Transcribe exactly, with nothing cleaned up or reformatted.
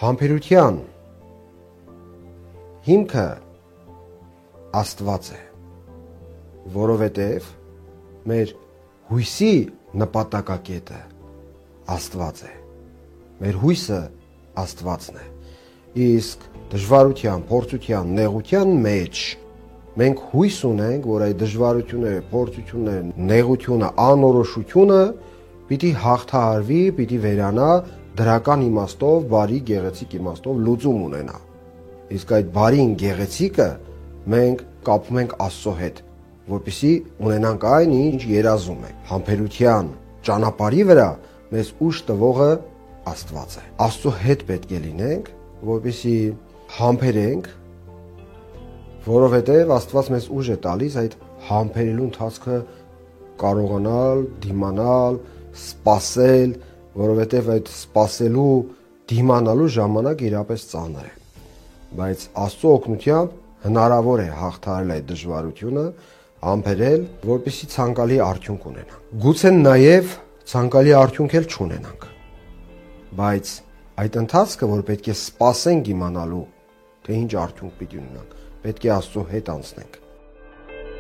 Համբերության հիմքը Աստված է, որովհետև մեր հույսի նպատակակետը Աստված է, մեր հույսը Աստվածն է, իսկ դժվարության, փորձության, նեղության մեջ մենք հույս ունենք, որ այդ դժվարությունները, փորձությունները, նեղությունը, անորոշությունը պիտի հաղթահարվի, պիտի վերանա դրական իմաստով, բարի, գեղեցիկ իմաստով լուծում ունենա։ Իսկ այդ բարին, գեղեցիկը մենք կապում ենք Աստծո հետ, որպեսզի ունենանք այն, ինչ երազում ենք։ Համբերության ճանապարհի վրա մեզ ուժ տվողը Աստված է։ Աստծո հետ պետք է լինենք, որպեսզի համբերենք, որովհետև Աստված մեզ ուժ է տալիս այդ համբերելու ընթացքը կարողանալ, դիմանալ, սպասել, որովհետև այդ սպասելու, դիմանալու ժամանակ իրապես ծանր է։ Բայց Աստծո օգնությամբ հնարավոր է հաղթահարել այդ դժվարությունը, համբերել, որպեսզի ցանկալի արդյունք ունենանք։ Գուցե նաև ցանկալի արդյունք էլ չունենանք։ Բայց այդ ընթացքը, որ պետք է սպասենք իմանալու, թե ինչ արդյունք պիտի ունենանք, պետք է Աստծո հետ անցնենք։